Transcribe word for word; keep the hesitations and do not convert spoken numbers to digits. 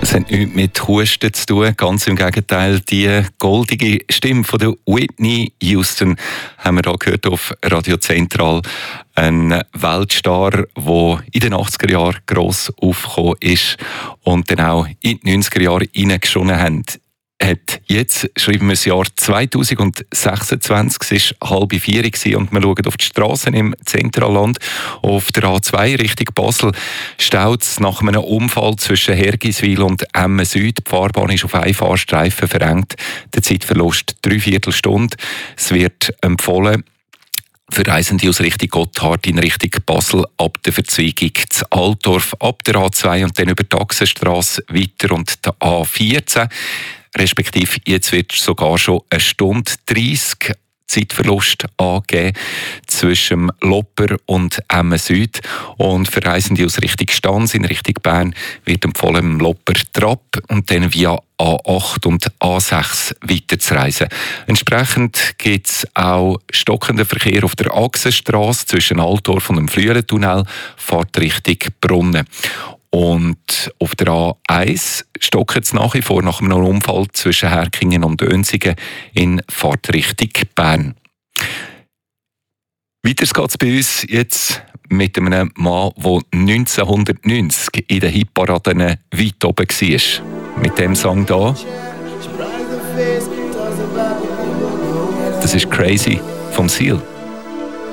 Es hat nichts mit Husten zu tun, ganz im Gegenteil. Die goldige Stimme von der Whitney Houston haben wir hier gehört auf Radio Zentral. Ein Weltstar, der in den achtziger Jahren gross aufgekommen ist und dann auch in die neunziger Jahre hineingeschonnen hat. Hat. Jetzt schreiben wir das Jahr zweitausendsechsundzwanzig, es war halb vier und wir schauen auf die Straßen im Zentralland. Auf der A zwei Richtung Basel staut es nach einem Unfall zwischen Hergiswil und Emmen Süd. Die Fahrbahn ist auf einen Fahrstreifen verengt. Der Zeitverlust dreiviertel Stunde. Es wird empfohlen, für Reisende aus Richtung Gotthard in Richtung Basel ab der Verzweigung zu Altdorf, ab der A zwei und dann über die Achsenstrasse weiter und der A vierzehn. Respektive jetzt wird sogar schon eine Stunde dreißig Zeitverlust angegeben zwischen Lopper und Emmen Süd. Und für Reisende aus Richtung Stans in Richtung Bern wird empfohlen, im Lopper Trab und dann via A acht und A sechs weiterzureisen. Entsprechend gibt es auch stockenden Verkehr auf der Achsenstrasse zwischen Altdorf und dem Flüelentunnel, fährt Richtung Brunnen. Und auf der A eins stockt es nach wie vor nach einem Unfall zwischen Herkingen und Önsigen in Fahrtrichtung Bern. Weiter geht es bei uns jetzt mit einem Mann, der neunzehnhundertneunzig in den Hitparaden weit oben war. Mit dem Song hier. Das ist «Crazy» vom Seal.